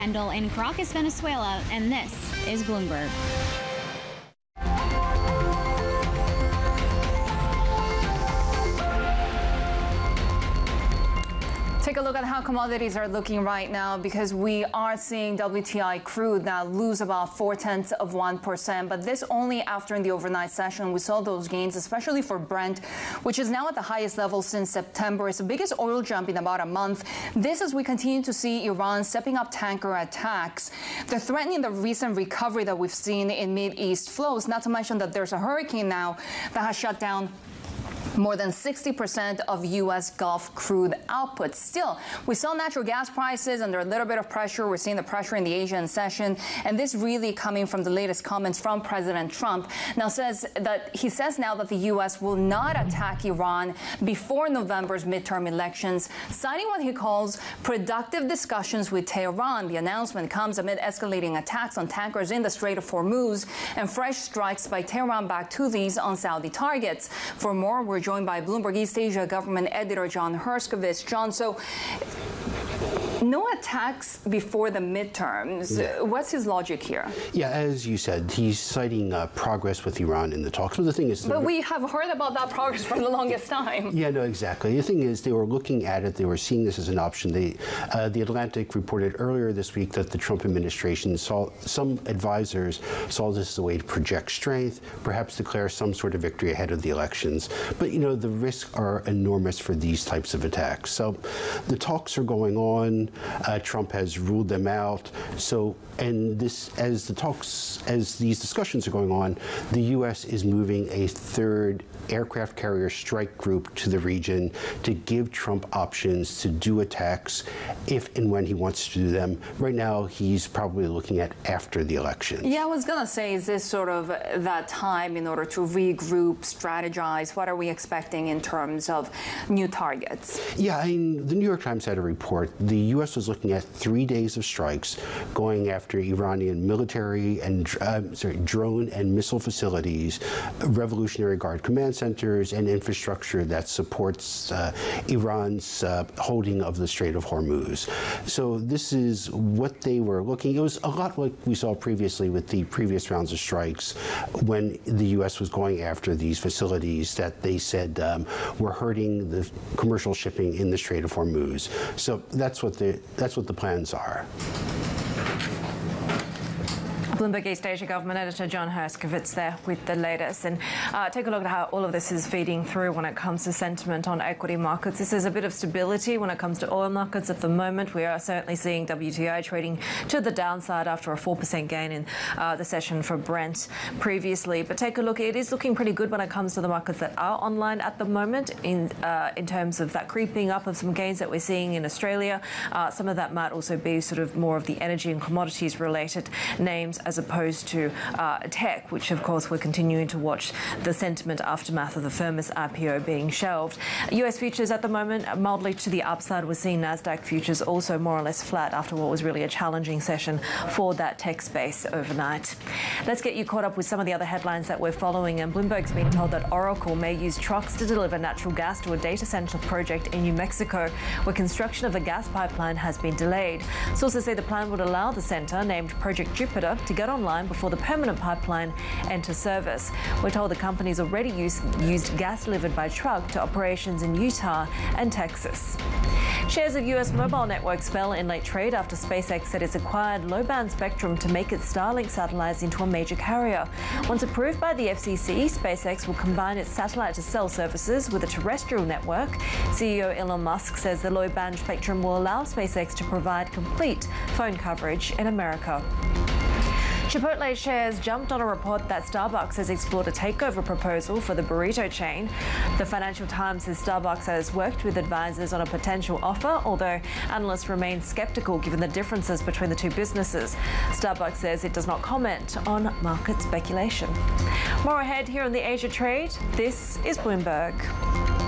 Kendall in Caracas, Venezuela, and this is Bloomberg. Take a look at how commodities are looking right now, because we are seeing WTI crude now lose about 0.4%, but this only after in the overnight session we saw those gains, especially for Brent, which is now at the highest level since September. It's the biggest oil jump in about a month. This as we continue to see Iran stepping up tanker attacks. They're threatening the recent recovery that we've seen in Mid-East flows, not to mention that there's a hurricane now that has shut down more than 60% of U.S. Gulf crude output. Still, we saw natural gas prices under a little bit of pressure. We're seeing the pressure in the Asian session, and this really coming from the latest comments from President Trump. Now he says now that the U.S. will not attack Iran before November's midterm elections, citing what he calls productive discussions with Tehran. The announcement comes amid escalating attacks on tankers in the Strait of Hormuz and fresh strikes by Tehran-backed Houthis on Saudi targets. For more, we're joined by Bloomberg East Asia government editor John Herskovich. John, so no attacks before the midterms. Yeah. What's his logic here? Yeah, as you said, he's citing progress with Iran in the talks. But the thing is, but we have heard about that progress for the longest time. Yeah, no, exactly. The thing is, they were looking at it. They were seeing this as an option. The Atlantic reported earlier this week that the Trump administration some advisors saw this as a way to project strength, perhaps declare some sort of victory ahead of the elections. But, you know, the risks are enormous for these types of attacks. So the talks are going on. Trump has ruled them out. So, and this, as these discussions are going on, the U.S. is moving a third aircraft carrier strike group to the region to give Trump options to do attacks if and when he wants to do them. Right now, he's probably looking at after the election. Yeah, I was going to say, is this sort of that time in order to regroup, strategize? What are we expecting in terms of new targets? Yeah, I mean, the New York Times had a report. The U.S. was looking at 3 days of strikes going after Iranian military and drone and missile facilities, Revolutionary Guard command centers, and infrastructure that supports Iran's holding of the Strait of Hormuz. So this is what they were looking. It was a lot like we saw previously with the previous rounds of strikes when the U.S. was going after these facilities that they said were hurting the commercial shipping in the Strait of Hormuz. So that's what the plans are. Bloomberg East Asia government editor John Herskovich there with the latest. And take a look at how all of this is feeding through when it comes to sentiment on equity markets. This is a bit of stability when it comes to oil markets at the moment. We are certainly seeing WTI trading to the downside after a 4% gain in the session for Brent previously. But take a look, it is looking pretty good when it comes to the markets that are online at the moment in terms of that creeping up of some gains that we're seeing in Australia. Some of that might also be sort of more of the energy and commodities related names, as opposed to tech, which of course we're continuing to watch the sentiment aftermath of the Firmus IPO being shelved. US futures at the moment mildly to the upside. We're seeing Nasdaq futures also more or less flat after what was really a challenging session for that tech space overnight. Let's get you caught up with some of the other headlines that we're following. And Bloomberg's been told that Oracle may use trucks to deliver natural gas to a data center project in New Mexico, where construction of a gas pipeline has been delayed. Sources say the plan would allow the center, named Project Jupiter, to get online before the permanent pipeline enters service. We're told the company's already used gas delivered by truck to operations in Utah and Texas. Shares of US mobile networks fell in late trade after SpaceX said it's acquired low-band spectrum to make its Starlink satellites into a major carrier. Once approved by the FCC, SpaceX will combine its satellite-to-cell services with a terrestrial network. CEO Elon Musk says the low-band spectrum will allow SpaceX to provide complete phone coverage in America. Chipotle shares jumped on a report that Starbucks has explored a takeover proposal for the burrito chain. The Financial Times says Starbucks has worked with advisors on a potential offer, although analysts remain skeptical given the differences between the two businesses. Starbucks says it does not comment on market speculation. More ahead here on the Asia Trade. This is Bloomberg.